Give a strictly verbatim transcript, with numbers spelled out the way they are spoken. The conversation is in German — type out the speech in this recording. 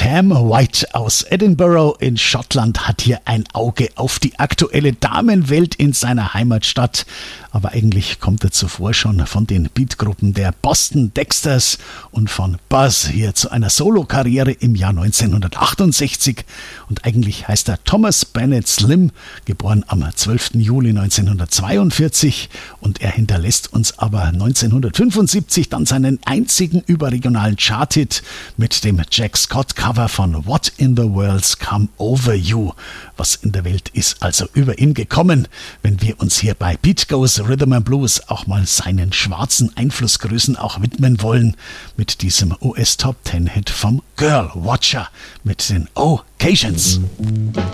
Cam White aus Edinburgh in Schottland hat hier ein Auge auf die aktuelle Damenwelt in seiner Heimatstadt. Aber eigentlich kommt er zuvor schon von den Beatgruppen der Boston Dexters und von Buzz hier zu einer Solokarriere im Jahr neunzehnhundertachtundsechzig. Und eigentlich heißt er Thomas Bennett Slim, geboren am zwölften Juli neunzehnhundertzweiundvierzig. Und er hinterlässt uns aber neunzehnhundertfünfundsiebzig dann seinen einzigen überregionalen Charthit mit dem Jack Scott Cover von What in the World's Come Over You. Was in der Welt ist also über ihn gekommen, wenn wir uns hier bei Beat Goes Rhythm and Blues auch mal seinen schwarzen Einflussgrößen auch widmen wollen, mit diesem U S Top Ten Hit vom Girl Watcher mit den Occasions.